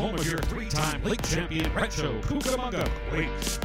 home of your three-time league champion Rancho Cucamonga Quakes.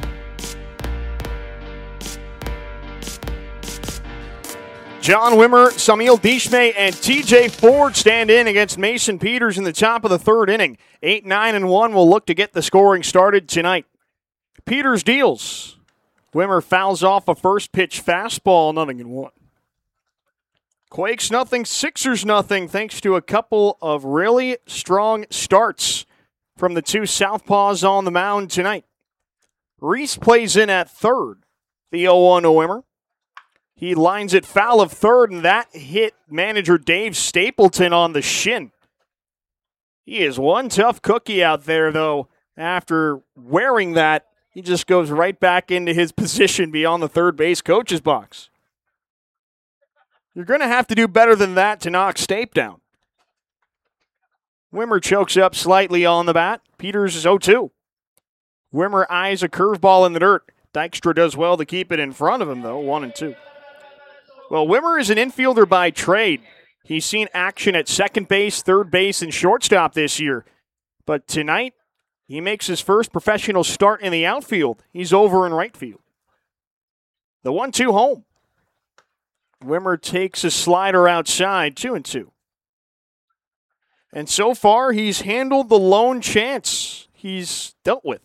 John Wimmer, Samuel Dishme, and TJ Ford stand in against Mason Peters in the top of the third inning. 8-9-1 will look to get the scoring started tonight. Peters deals. Wimmer fouls off a first pitch fastball, 0-1. Quakes nothing, Sixers nothing, thanks to a couple of really strong starts from the two southpaws on the mound tonight. Reese plays in at third. The 0-1 to Wimmer. He lines it foul of third, and that hit manager Dave Stapleton on the shin. He is one tough cookie out there, though. After wearing that, he just goes right back into his position beyond the third base coach's box. You're going to have to do better than that to knock Stape down. Wimmer chokes up slightly on the bat. Peters is 0-2. Wimmer eyes a curveball in the dirt. Dykstra does well to keep it in front of him, though, 1-2. Well, Wimmer is an infielder by trade. He's seen action at second base, third base, and shortstop this year. But tonight, he makes his first professional start in the outfield. He's over in right field. The 1-2 home. Wimmer takes a slider outside, 2-2. And so far, he's handled the lone chance he's dealt with.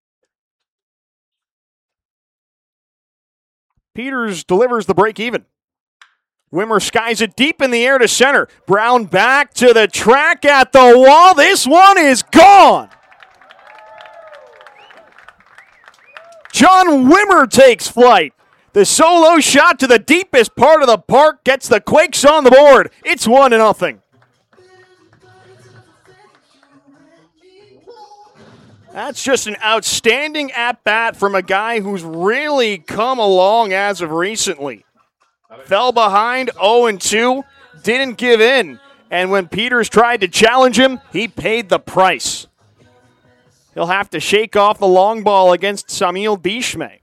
Peters delivers the break even. Wimmer skies it deep in the air to center. Brown back to the track at the wall. This one is gone. John Wimmer takes flight. The solo shot to the deepest part of the park gets the Quakes on the board. It's 1-0. That's just an outstanding at-bat from a guy who's really come along as of recently. Fell behind 0-2, didn't give in, and when Peters tried to challenge him, he paid the price. He'll have to shake off the long ball against Samuel Dishme.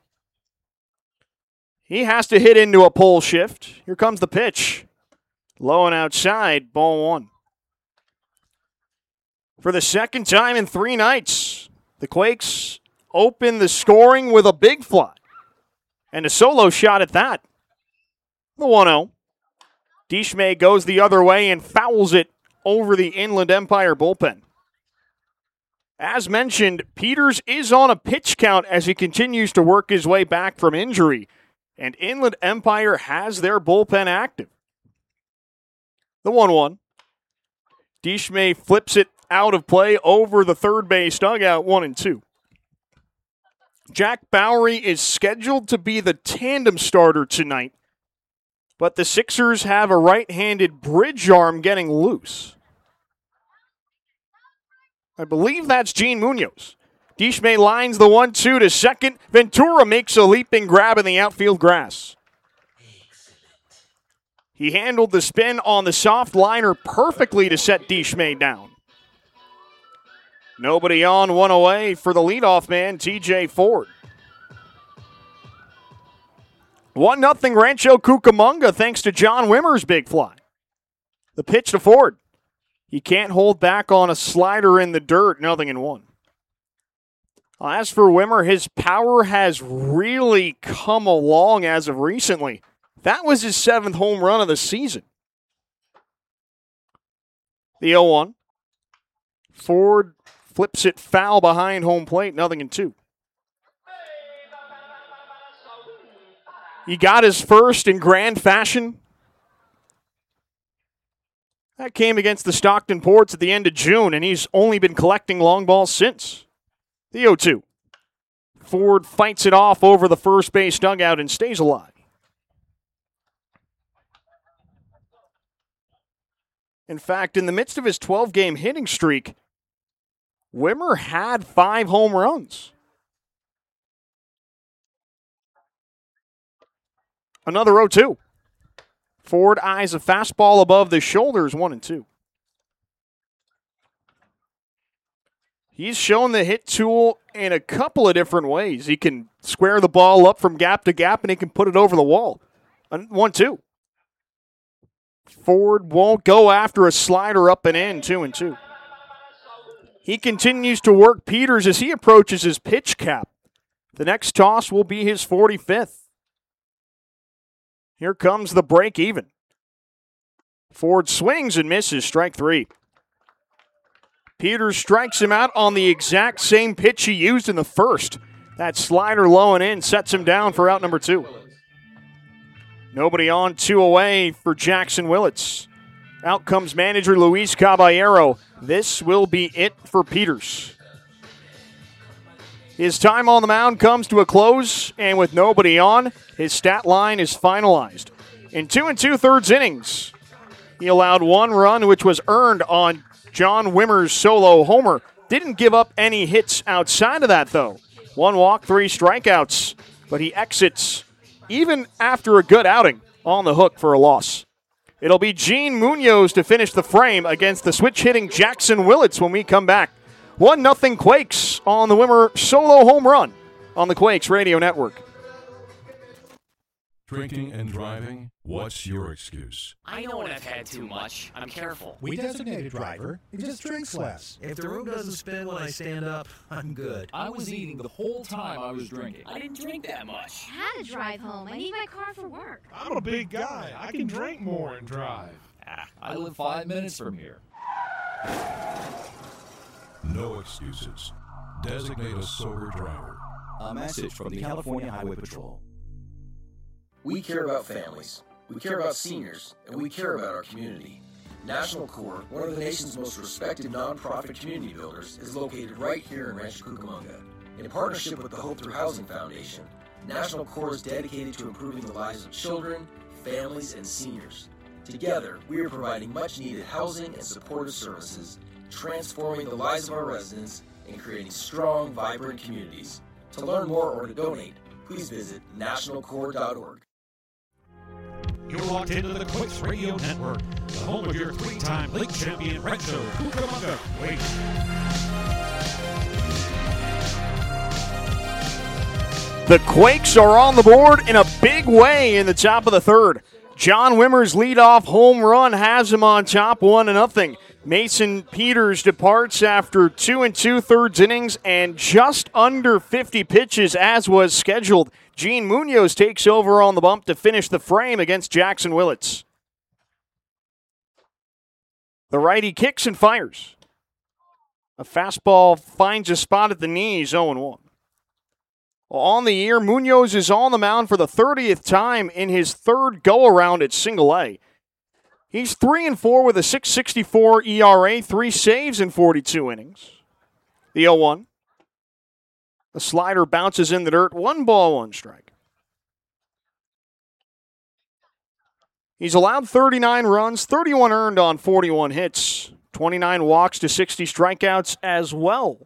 He has to hit into a pole shift. Here comes the pitch. Low and outside, ball one. For the second time in 3 nights, the Quakes open the scoring with a big fly. And a solo shot at that. The 1-0. Dishme goes the other way and fouls it over the Inland Empire bullpen. As mentioned, Peters is on a pitch count as he continues to work his way back from injury. And Inland Empire has their bullpen active. The 1-1. Dishme flips it out of play over the third base dugout, 1-2. Jack Bowery is scheduled to be the tandem starter tonight, but the Sixers have a right-handed bridge arm getting loose. I believe that's Gene Munoz. Dishme lines the 1-2 to second. Ventura makes a leaping grab in the outfield grass. He handled the spin on the soft liner perfectly to set Dishme down. Nobody on, one away for the leadoff man, TJ Ford. 1-0 Rancho Cucamonga thanks to John Wimmer's big fly. The pitch to Ford. He can't hold back on a slider in the dirt, 0-1. As for Wimmer, his power has really come along as of recently. That was his 7th home run of the season. The 0-1. Ford flips it foul behind home plate, 0-2. He got his first in grand fashion. That came against the Stockton Ports at the end of June, and he's only been collecting long balls since. The 0-2. Ford fights it off over the first base dugout and stays alive. In fact, in the midst of his 12-game hitting streak, Wimmer had 5 home runs. Another 0-2. Ford eyes a fastball above the shoulders, 1-2. He's shown the hit tool in a couple of different ways. He can square the ball up from gap to gap, and he can put it over the wall. 1-2. Ford won't go after a slider up and in, 2-2. He continues to work Peters as he approaches his pitch cap. The next toss will be his 45th. Here comes the break even. Ford swings and misses, strike 3. Peters strikes him out on the exact same pitch he used in the first. That slider low and in sets him down for out number 2. Nobody on, 2 away for Jackson Willits. Out comes manager Luis Caballero. This will be it for Peters. His time on the mound comes to a close, and with nobody on, his stat line is finalized. In 2 2/3 innings, he allowed 1 run, which was earned on John Wimmer's solo homer. Didn't give up any hits outside of that, though. 1 walk, 3 strikeouts, but he exits, even after a good outing, on the hook for a loss. It'll be Gene Munoz to finish the frame against the switch-hitting Jackson Willits when we come back. 1-0 Quakes on the Wimmer solo home run on the Quakes Radio Network. Drinking and driving? What's your excuse? I know when I've had too much. I'm careful. We designate a driver. He just drinks less. If the room doesn't spin when I stand up, I'm good. I was eating the whole time I was drinking. I didn't drink that much. I had to drive home. I need my car for work. I'm a big guy. I can drink more and drive. I live 5 minutes from here. No excuses. Designate a sober driver. A message from the California Highway Patrol. We care about families, we care about seniors, and we care about our community. National Corps, one of the nation's most respected nonprofit community builders, is located right here in Rancho Cucamonga. In partnership with the Hope Through Housing Foundation, National Corps is dedicated to improving the lives of children, families, and seniors. Together, we are providing much-needed housing and supportive services, transforming the lives of our residents, and creating strong, vibrant communities. To learn more or to donate, please visit nationalcorps.org. You're locked into the Quakes Radio Network, the home of your 3-time league champion Rancho Cucamonga Quakes. The Quakes are on the board in a big way in the top of the 3rd. John Wimmer's leadoff home run has him on top 1-0. Mason Peters departs after 2 2/3 innings and just under 50 pitches as was scheduled. Gene Munoz takes over on the bump to finish the frame against Jackson Willits. The righty kicks and fires. A fastball finds a spot at the knees, 0-1. On the year, Munoz is on the mound for the 30th time in his 3rd go-around at Single A. He's 3-4 with a 6.64 ERA, 3 saves in 42 innings. The 0-1. The slider bounces in the dirt. 1 ball, 1 strike. He's allowed 39 runs, 31 earned on 41 hits, 29 walks to 60 strikeouts as well.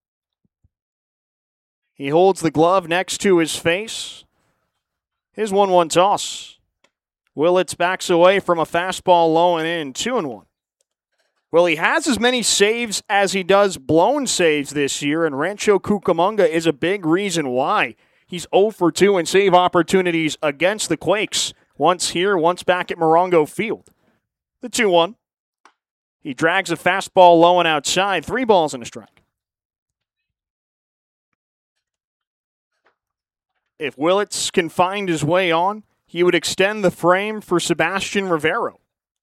He holds the glove next to his face. His 1-1 toss. Willits backs away from a fastball low and in, 2-1. Well, he has as many saves as he does blown saves this year, and Rancho Cucamonga is a big reason why. He's 0 for 2 in save opportunities against the Quakes. Once here, once back at Morongo Field. The 2-1. He drags a fastball low and outside, 3 balls and a strike. If Willits can find his way on, he would extend the frame for Sebastian Rivero.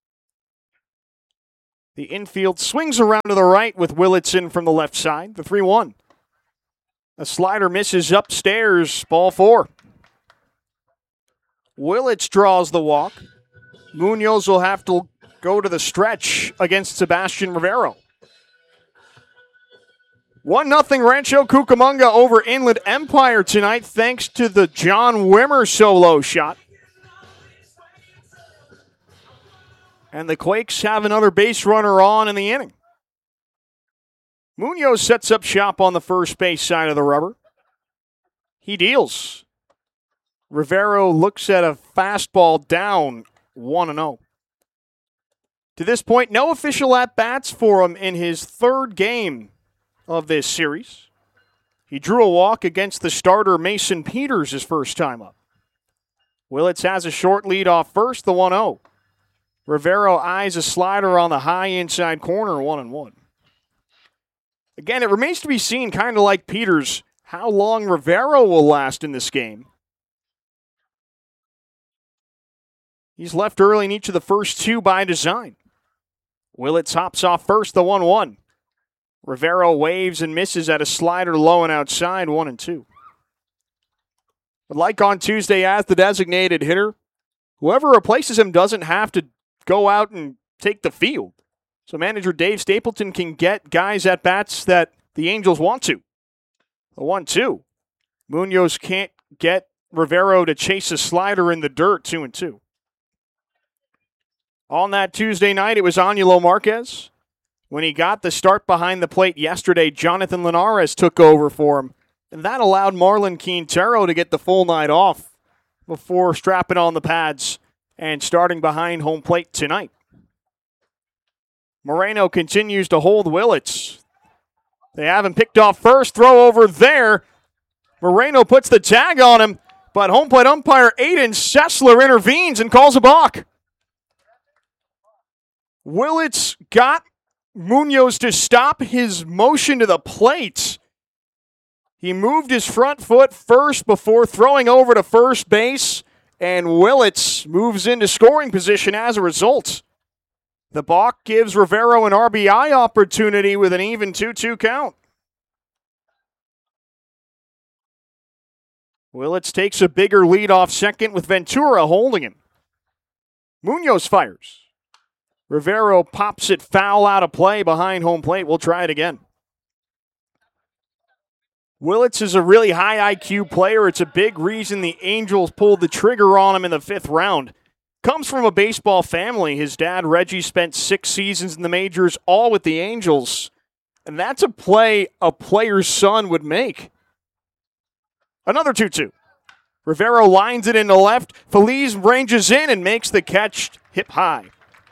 The infield swings around to the right with Willits in from the left side, the 3-1. A slider misses upstairs, ball 4. Willits draws the walk. Munoz will have to go to the stretch against Sebastian Rivero. 1-0 Rancho Cucamonga over Inland Empire tonight thanks to the John Wimmer solo shot. And the Quakes have another base runner on in the inning. Munoz sets up shop on the first base side of the rubber. He deals. Rivero looks at a fastball down, 1-0. To this point, no official at-bats for him in his 3rd game of this series. He drew a walk against the starter Mason Peters his first time up. Willits has a short lead off first, the 1-0. Rivero eyes a slider on the high inside corner, 1-1. Again, it remains to be seen, kind of like Peters, how long Rivero will last in this game. He's left early in each of the first two by design. Willits hops off first, the 1-1. Rivero waves and misses at a slider low and outside, 1-2. But like on Tuesday as the designated hitter, whoever replaces him doesn't have to go out and take the field. So manager Dave Stapleton can get guys at bats that the Angels want to. The 1-2. Munoz can't get Rivero to chase a slider in the dirt, 2-2. On that Tuesday night, it was Anuelo Marquez. When he got the start behind the plate yesterday, Jonathan Linares took over for him. And that allowed Marlon Quintero to get the full night off before strapping on the pads and starting behind home plate tonight. Moreno continues to hold Willits. They have him picked off first. Throw over there. Moreno puts the tag on him, but home plate umpire Aiden Sessler intervenes and calls a balk. Willits got Munoz to stop his motion to the plate. He moved his front foot first before throwing over to first base, and Willits moves into scoring position as a result. The balk gives Rivero an RBI opportunity with an even 2-2 count. Willits takes a bigger lead off second with Ventura holding him. Munoz fires. Rivero pops it foul out of play behind home plate. We'll try it again. Willits is a really high IQ player. It's a big reason the Angels pulled the trigger on him in the 5th round. Comes from a baseball family. His dad, Reggie, spent 6 seasons in the majors, all with the Angels. And that's a play a player's son would make. Another 2-2. Rivero lines it into left. Feliz ranges in and makes the catch hip high.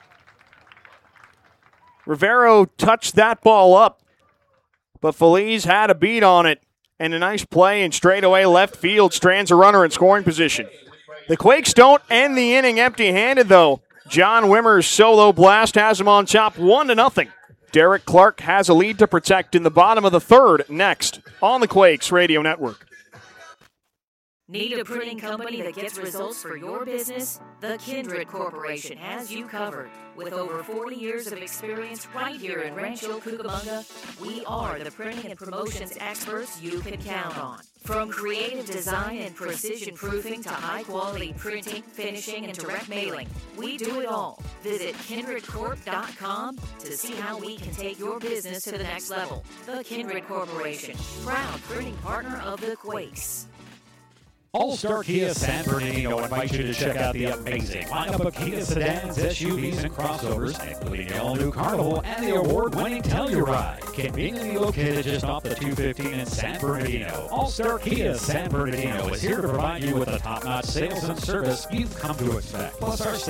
Rivero touched that ball up, but Feliz had a beat on it, and a nice play in straightaway left field strands a runner in scoring position. The Quakes don't end the inning empty-handed, though. John Wimmer's solo blast has him on top 1-0. Derek Clark has a lead to protect in the bottom of the 3rd next on the Quakes Radio Network. Need a printing company that gets results for your business? The Kindred Corporation has you covered. With over 40 years of experience right here in Rancho Cucamonga, we are the printing and promotions experts you can count on. From creative design and precision proofing to high-quality printing, finishing, and direct mailing, we do it all. Visit kindredcorp.com to see how we can take your business to the next level. The Kindred Corporation, proud printing partner of the Quakes. All-Star Kia San Bernardino invites you to check out the amazing lineup of Kia sedans, SUVs, and crossovers, including the all-new Carnival and the award-winning Telluride. Conveniently located just off the 215 in San Bernardino, All-Star Kia San Bernardino is here to provide you with the top-notch sales and service you've come to expect. Plus, our